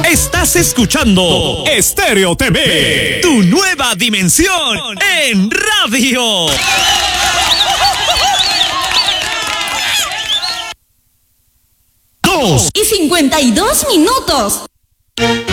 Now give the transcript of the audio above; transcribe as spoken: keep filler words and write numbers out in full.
Estás escuchando Estéreo T V, tu nueva dimensión en radio. Dos y cincuenta y dos minutos.